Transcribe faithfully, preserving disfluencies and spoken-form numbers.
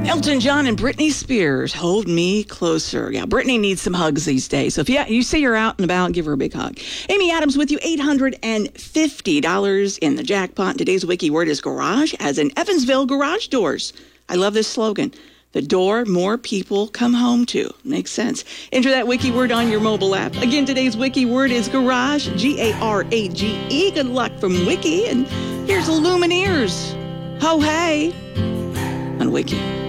Elton John and Britney Spears, Hold Me Closer. Yeah, Britney needs some hugs these days. So if you, you see her out and about, give her a big hug. Amy Adams with you, eight hundred fifty dollars in the jackpot. Today's wiki word is garage, as in Evansville Garage Doors. I love this slogan. The door more people come home to. Makes sense. Enter that wiki word on your mobile app. Again, today's wiki word is garage, G A R A G E. Good luck from Wiki. And here's the Lumineers. Ho hey on Wiki.